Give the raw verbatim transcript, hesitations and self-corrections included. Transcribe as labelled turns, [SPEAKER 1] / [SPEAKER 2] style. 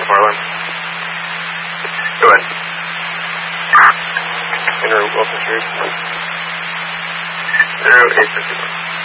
[SPEAKER 1] the far line. Go ahead. Inner Wilson Street. Zero eight fifty one.